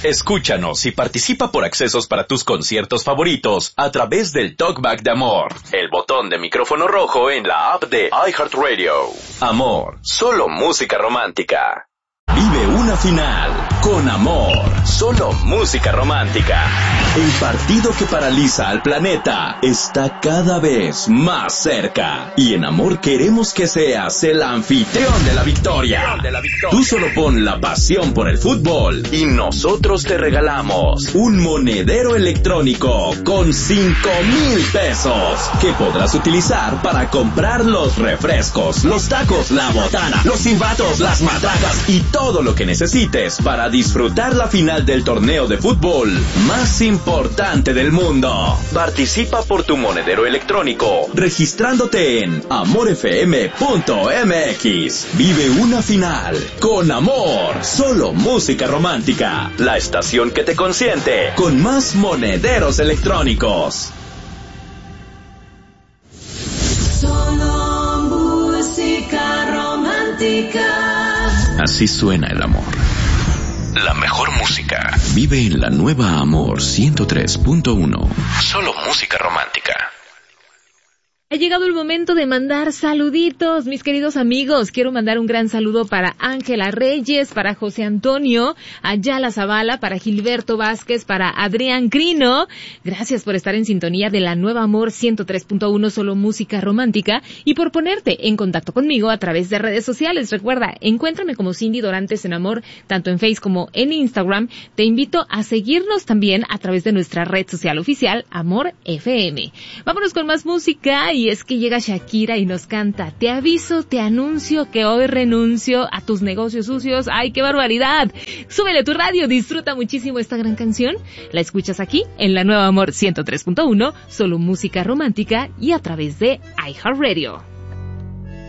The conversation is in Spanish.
Escúchanos y participa por accesos para tus conciertos favoritos a través del Talkback de Amor, el botón de micrófono rojo en la app de iHeartRadio. Amor, solo música romántica. Vive una final con Amor, solo música romántica. El partido que paraliza al planeta está cada vez más cerca. Y en Amor queremos que seas el anfitrión de la victoria. Tú solo pon la pasión por el fútbol y nosotros te regalamos un monedero electrónico con 5,000 pesos que podrás utilizar para comprar los refrescos, los tacos, la botana, los silbatos, las matracas y todo lo que necesites para disfrutar la final del torneo de fútbol más importante del mundo. Participa por tu monedero electrónico registrándote en amorfm.mx. Vive una final con Amor, solo música romántica. La estación que te consiente con más monederos electrónicos. Solo música romántica. Así suena el amor. La mejor música vive en la nueva Amor 103.1. Solo música romántica. Ha llegado el momento de mandar saluditos, mis queridos amigos. Quiero mandar un gran saludo para Ángela Reyes, para José Antonio Ayala Zavala, para Gilberto Vázquez, para Adrián Crino. Gracias por estar en sintonía de la nueva Amor 103.1, solo música romántica, y por ponerte en contacto conmigo a través de redes sociales. Recuerda, encuéntrame como Cindy Dorantes en Amor, tanto en Facebook como en Instagram. Te invito a seguirnos también a través de nuestra red social oficial, Amor FM. Vámonos con más música. Y es que llega Shakira y nos canta: te aviso, te anuncio que hoy renuncio a tus negocios sucios. ¡Ay, qué barbaridad! Súbele tu radio, disfruta muchísimo esta gran canción. La escuchas aquí en la nueva Amor 103.1, solo música romántica y a través de iHeartRadio.